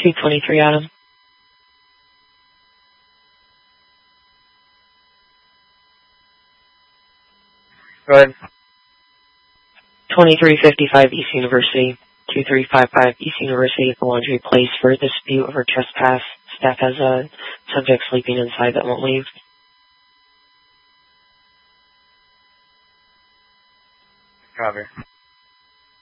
223 Adam. Go ahead. 2355 East University. 2355 East University at the laundry place for dispute over trespass. Staff has a subject sleeping inside that won't leave. Copy.